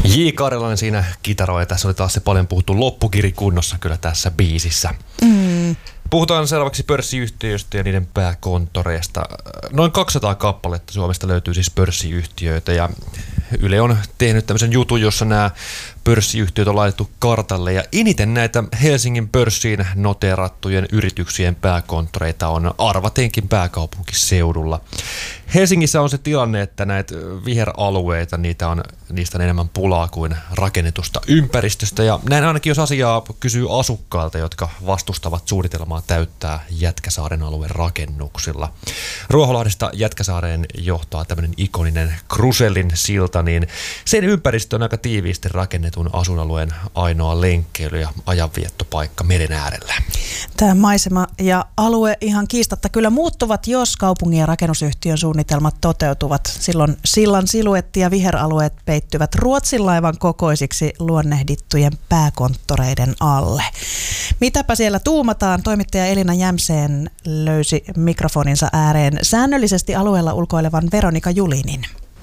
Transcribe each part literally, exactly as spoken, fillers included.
J. Karjalainen siinä kitaroi ja tässä oli taas se paljon puhuttu loppukiri kunnossa kyllä tässä biisissä. Mm. Puhutaan seuraavaksi pörssiyhtiöistä ja niiden pääkonttoreista. Noin kaksisataa kappaletta Suomesta löytyy siis pörssiyhtiöitä ja Yle on tehnyt tämmöisen jutun, jossa nämä pörssiyhtiöt on laitettu kartalle ja eniten näitä Helsingin pörssiin noteerattujen yrityksien pääkonttoreita on arvatenkin pääkaupunkiseudulla. Helsingissä on se tilanne, että näitä viheralueita, niitä on, niistä on enemmän pulaa kuin rakennetusta ympäristöstä ja näin ainakin jos asiaa kysyy asukkailta, jotka vastustavat suunnitelmaa täyttää Jätkäsaaren alueen rakennuksilla. Ruoholahdesta Jätkäsaareen johtaa tämmöinen ikoninen Krusellin silta, niin sen ympäristö on aika tiiviisti rakennetun asuinalueen ainoa lenkkeily- ja ajanviettopaikka meren äärellä. Tämä maisema ja alue ihan kiistatta kyllä muuttuvat, jos kaupungin ja rakennusyhtiön suunnitelmat toteutuvat. Silloin sillan siluetti ja viheralueet peittyvät Ruotsin laivan kokoisiksi luonnehdittujen pääkonttoreiden alle. Mitäpä siellä tuumataan? Toimittaja Elina Jämseen löysi mikrofoninsa ääreen säännöllisesti alueella ulkoilevan Veronika Julinin.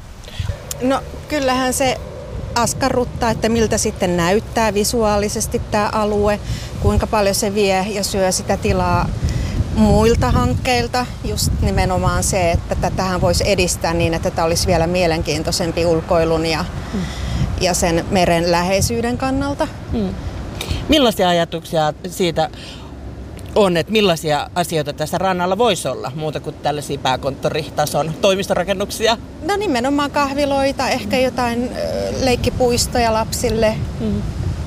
No kyllähän se askarruttaa, että miltä sitten näyttää visuaalisesti tämä alue, kuinka paljon se vie ja syö sitä tilaa muilta hankkeilta. Just nimenomaan se, että tätähän voisi edistää niin, että tämä olisi vielä mielenkiintoisempi ulkoilun ja, mm. ja sen meren läheisyyden kannalta. Mm. Millaisia ajatuksia siitä on, että millaisia asioita tässä rannalla voisi olla muuta kuin tällaisia pääkonttoritason toimistorakennuksia? No nimenomaan kahviloita, ehkä jotain leikkipuistoja lapsille, mm.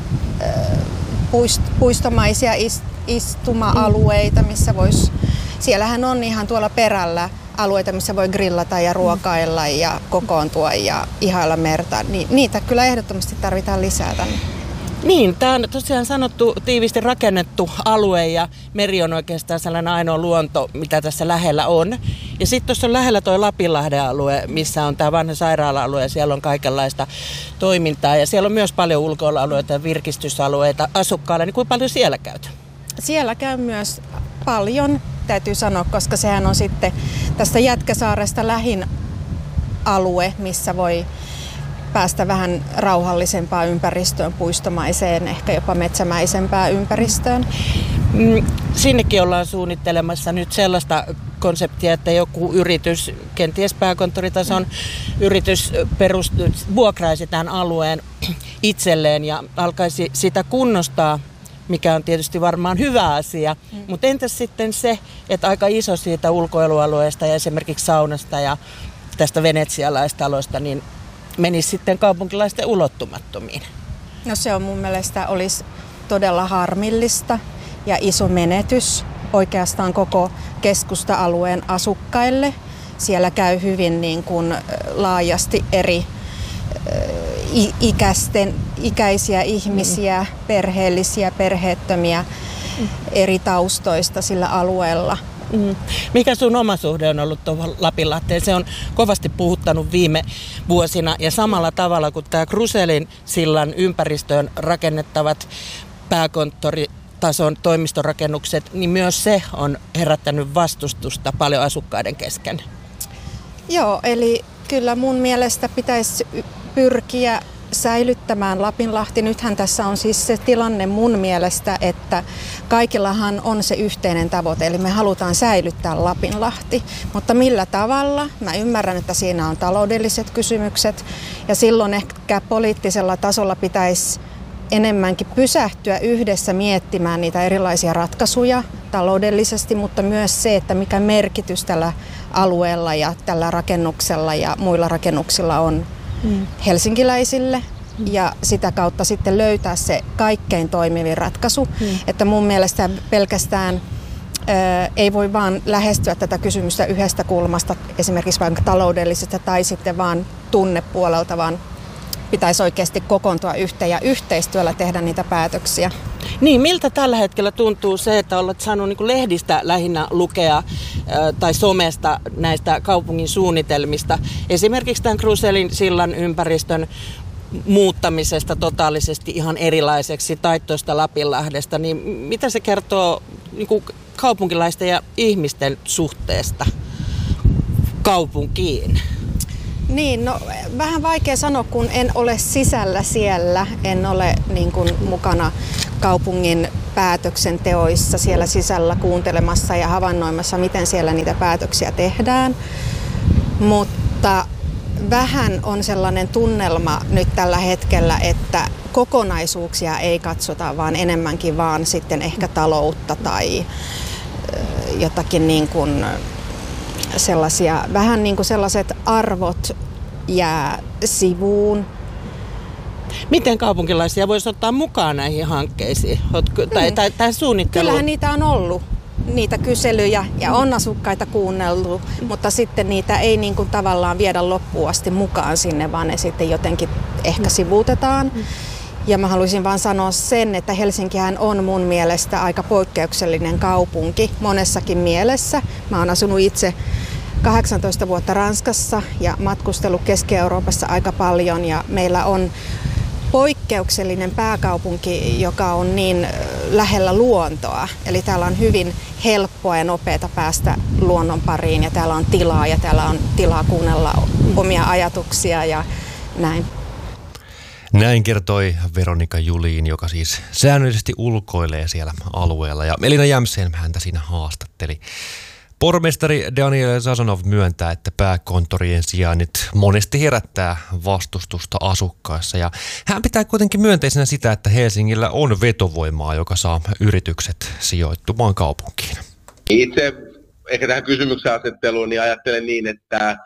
puist, puistomaisia ist, istuma-alueita, missä vois, siellähän on ihan tuolla perällä alueita, missä voi grillata ja ruokailla ja kokoontua ja ihailla merta. Ni, niitä kyllä ehdottomasti tarvitaan lisää tänne. Niin, tämä on tosiaan sanottu tiivisti rakennettu alue ja meri on oikeastaan sellainen ainoa luonto, mitä tässä lähellä on. Ja sitten tuossa on lähellä tuo Lapinlahden alue, missä on tämä vanha sairaala-alue ja siellä on kaikenlaista toimintaa. Ja siellä on myös paljon ulkoilualueita ja virkistysalueita asukkaille. Niin kuinka paljon siellä käyt? Siellä käy myös paljon, täytyy sanoa, koska sehän on sitten tästä Jätkäsaaresta lähin alue, missä voi päästä vähän rauhallisempaan ympäristöön, puistomaiseen, ehkä jopa metsämäisempään ympäristöön. Sinnekin ollaan suunnittelemassa nyt sellaista konseptia, että joku yritys, kenties pääkonttoritason yritys perust, vuokraisi tämän alueen itselleen ja alkaisi sitä kunnostaa, mikä on tietysti varmaan hyvä asia. Mm. Mutta entäs sitten se, että aika iso siitä ulkoilualueesta ja esimerkiksi saunasta ja tästä venetsialaistalosta, niin menisi sitten kaupunkilaisten ulottumattomiin? No se on mun mielestä olisi todella harmillista ja iso menetys oikeastaan koko keskusta-alueen asukkaille. Siellä käy hyvin niin kuin laajasti eri ikäisten, ikäisiä ihmisiä, mm. perheellisiä, perheettömiä, mm. eri taustoista sillä alueella. Mm. Mikä sun oma suhde on ollut tuohon Lapinlahteen? Se on kovasti puhuttanut viime vuosina ja samalla tavalla kuin tämä Krusellin sillan ympäristöön rakennettavat pääkonttoritason toimistorakennukset, niin myös se on herättänyt vastustusta paljon asukkaiden kesken. Joo, eli kyllä mun mielestä pitäisi pyrkiä säilyttämään Lapinlahti. Nythän tässä on siis se tilanne mun mielestä, että kaikillahan on se yhteinen tavoite, eli me halutaan säilyttää Lapinlahti. Mutta millä tavalla? Mä ymmärrän, että siinä on taloudelliset kysymykset ja silloin ehkä poliittisella tasolla pitäisi enemmänkin pysähtyä yhdessä miettimään niitä erilaisia ratkaisuja taloudellisesti, mutta myös se, että mikä merkitys tällä alueella ja tällä rakennuksella ja muilla rakennuksilla on Mm. helsinkiläisille mm. ja sitä kautta sitten löytää se kaikkein toimivin ratkaisu. Mm. Että mun mielestä pelkästään ää, ei voi vaan lähestyä tätä kysymystä yhdestä kulmasta, esimerkiksi vaikka taloudellisesta tai sitten vaan tunnepuolelta, vaan pitäisi oikeasti kokoontua yhteen ja yhteistyöllä tehdä niitä päätöksiä. Niin, miltä tällä hetkellä tuntuu se, että olet saanut niin kuin lehdistä lähinnä lukea äh, tai somesta näistä kaupungin suunnitelmista, esimerkiksi tämän Krusellin sillan ympäristön muuttamisesta totaalisesti ihan erilaiseksi tai tuosta Lapinlahdesta, niin mitä se kertoo niin kuin kaupunkilaisten ja ihmisten suhteesta kaupunkiin? Niin, no vähän vaikea sanoa, kun en ole sisällä siellä, en ole niin kuin mukana kaupungin päätöksenteoissa siellä sisällä kuuntelemassa ja havainnoimassa, miten siellä niitä päätöksiä tehdään. Mutta vähän on sellainen tunnelma nyt tällä hetkellä, että kokonaisuuksia ei katsota, vaan enemmänkin vaan sitten ehkä taloutta tai jotakin niin kuin sellaisia, vähän niin kuin sellaiset arvot jää sivuun. Miten kaupunkilaisia voisi ottaa mukaan näihin hankkeisiin Ootko, tai, hmm. tai, tai suunnitteluun? Kyllähän niitä on ollut, niitä kyselyjä ja on asukkaita kuunneltu, mutta sitten niitä ei niin kuin tavallaan viedä loppuun asti mukaan sinne, vaan ne sitten jotenkin ehkä sivuutetaan. Ja mä haluaisin vaan sanoa sen, että Helsinkihän on mun mielestä aika poikkeuksellinen kaupunki monessakin mielessä. Mä oon asunut itse kahdeksantoista vuotta Ranskassa ja matkustellut Keski-Euroopassa aika paljon ja meillä on poikkeuksellinen pääkaupunki, joka on niin lähellä luontoa. Eli täällä on hyvin helppoa ja nopeata päästä luonnon pariin ja täällä on tilaa ja täällä on tilaa kuunnella omia ajatuksia ja näin. Näin kertoi Veronika Julin, joka siis säännöllisesti ulkoilee siellä alueella ja Elina Jämseen häntä siinä haastatteli. Pormestari Daniel Sazonov myöntää, että pääkonttorien sijainnit monesti herättää vastustusta asukkaissa ja hän pitää kuitenkin myönteisenä sitä, että Helsingillä on vetovoimaa, joka saa yritykset sijoittumaan kaupunkiin. Itse ehkä tähän kysymyksen asetteluun niin ajattelen niin, että äh,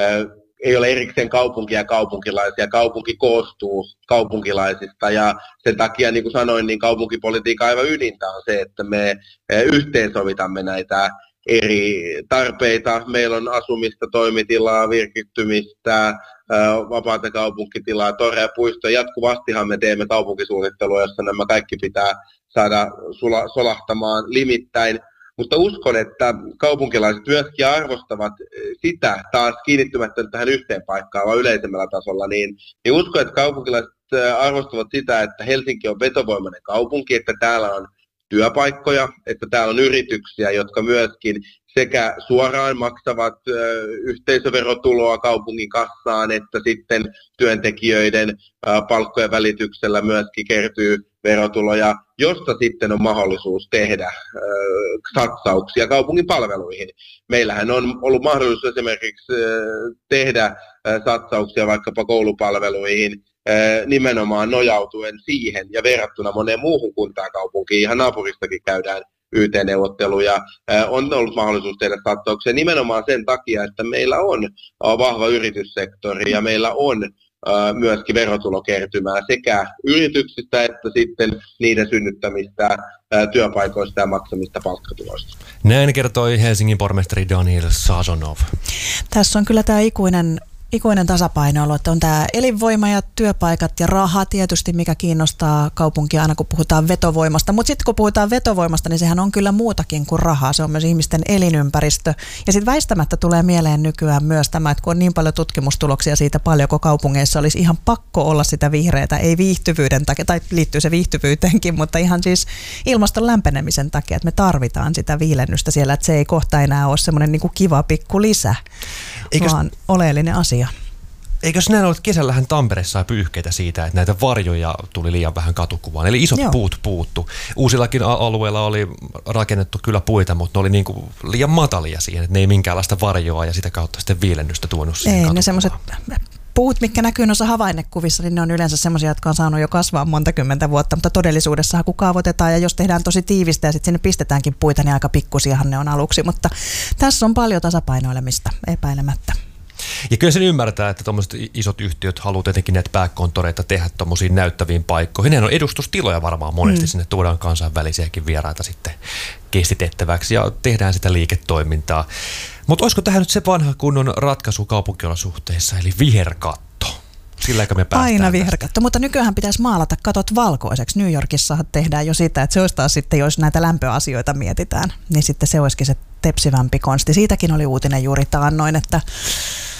ei ole erikseen kaupunkia ja kaupunkilaisia. Kaupunki koostuu kaupunkilaisista ja sen takia, niin kuin sanoin, niin kaupunkipolitiikan aivan ydintä on se, että me äh, yhteensovitamme näitä eri tarpeita. Meillä on asumista, toimitilaa, virkittymistä, vapaata kaupunkitilaa, toreja, puistoja. Jatkuvastihan me teemme kaupunkisuunnittelua, jossa nämä kaikki pitää saada sula, solahtamaan limittäin. Mutta uskon, että kaupunkilaiset myöskin arvostavat sitä, taas kiinnittymättä tähän yhteen paikkaan, vaan yleisemmällä tasolla, niin, niin uskon, että kaupunkilaiset arvostavat sitä, että Helsinki on vetovoimainen kaupunki, että täällä on työpaikkoja, että täällä on yrityksiä, jotka myöskin sekä suoraan maksavat ö, yhteisöverotuloa kaupungin kassaan, että sitten työntekijöiden ö, palkkojen välityksellä myöskin kertyy verotuloja, josta sitten on mahdollisuus tehdä ö, satsauksia kaupungin palveluihin. Meillähän on ollut mahdollisuus esimerkiksi ö, tehdä ö, satsauksia vaikkapa koulupalveluihin, nimenomaan nojautuen siihen ja verrattuna moneen muuhun kuntaan kaupunkiin, ihan naapuristakin käydään Y T-neuvotteluja, on ollut mahdollisuus tehdä satsauksia nimenomaan sen takia, että meillä on vahva yrityssektori ja meillä on myöskin verotulokertymää sekä yrityksistä että sitten niiden synnyttämistä työpaikoista ja maksamista palkkatuloista. Näin kertoi Helsingin pormestari Daniel Sazonov. Tässä on kyllä tämä ikuinen Ikuinen tasapaino, että on tämä elinvoima ja työpaikat ja raha tietysti, mikä kiinnostaa kaupunkia aina kun puhutaan vetovoimasta. Mutta sitten kun puhutaan vetovoimasta, niin sehän on kyllä muutakin kuin rahaa. Se on myös ihmisten elinympäristö. Ja sitten väistämättä tulee mieleen nykyään myös tämä, että kun on niin paljon tutkimustuloksia siitä paljonko kaupungeissa olisi ihan pakko olla sitä vihreätä, ei viihtyvyyden takia, tai liittyy se viihtyvyyteenkin, mutta ihan siis ilmaston lämpenemisen takia, että me tarvitaan sitä viilennystä siellä, että se ei kohta enää ole semmoinen niin kuin kiva pikku lisä, Eikös... vaan oleellinen asia. Eikös näin ollut, että kesällähän Tampereessa sai pyyhkeitä siitä, että näitä varjoja tuli liian vähän katukuvaan, eli isot Joo. puut puuttu. Uusillakin alueilla oli rakennettu kyllä puita, mutta ne oli niin kuin liian matalia siihen, että ne ei minkäänlaista varjoa ja sitä kautta sitten viilennystä tuonut siihen katukuvaan. Ei, ne semmoiset puut, mitkä näkyy noissa havainnekuvissa, niin ne on yleensä semmoisia, jotka on saanut jo kasvaa monta kymmentä vuotta, mutta todellisuudessa kun kaavoitetaan ja jos tehdään tosi tiivistä ja sitten sinne pistetäänkin puita, niin aika pikkusiahan ne on aluksi, mutta tässä on paljon tasapainoilemista epäilemättä. Ja kyllä sen ymmärtää, että tuommoiset isot yhtiöt haluaa tietenkin näitä pääkonttoreita tehdä tuommoisiin näyttäviin paikkoihin. Ne on edustustiloja varmaan monesti, mm. sinne tuodaan kansainvälisiäkin vieraita sitten kestitettäväksi ja tehdään sitä liiketoimintaa. Mutta olisiko tähän nyt se vanha kunnon ratkaisu kaupunkiolosuhteissa, eli viherkatto? Silläkö me päästään Aina viherkatto, mutta nykyään pitäisi maalata katot valkoiseksi. New Yorkissa tehdään jo sitä, että se olisi taas sitten, jos näitä lämpöasioita mietitään, niin sitten se olisikin se tepsivämpi konsti. Siitäkin oli uutinen juuri taannoin, että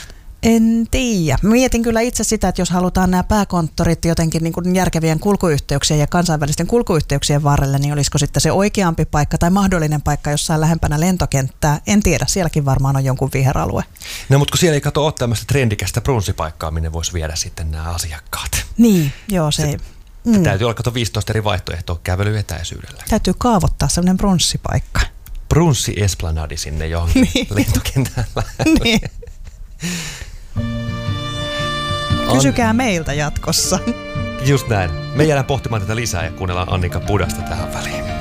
En tiedä. Mietin kyllä itse sitä, että jos halutaan nämä pääkonttorit jotenkin niin kuin järkevien kulkuyhteyksien ja kansainvälisten kulkuyhteyksien varrelle, niin olisiko sitten se oikeampi paikka tai mahdollinen paikka jossain lähempänä lentokenttää? En tiedä, sielläkin varmaan on jonkun viheralue. No mutta kun siellä ei kato ole tämmöistä trendikästä brunssipaikkaa, minne voisi viedä sitten nämä asiakkaat. Niin, joo se, se ei. Mm. Täytyy olla kato viisitoista eri vaihtoehtoa kävelyetäisyydellä. Täytyy kaavoittaa semmoinen brunssipaikka. Brunssi Esplanadi sinne johonkin niin. lentokentällä. Niin. Kysykää meiltä jatkossa. Just näin. Me jäädään pohtimaan tätä lisää ja kuunnellaan Annika Pudasta tähän väliin.